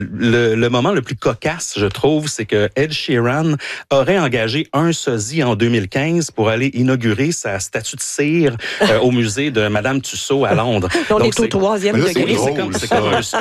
Le moment le plus cocasse, je trouve, c'est que Ed Sheeran aurait engagé un sosie en 2015 pour aller inaugurer sa statue de cire au musée de Madame Tussauds à Londres. On Donc, est au troisième Mais là, c'est degré. drôle, c'est comme un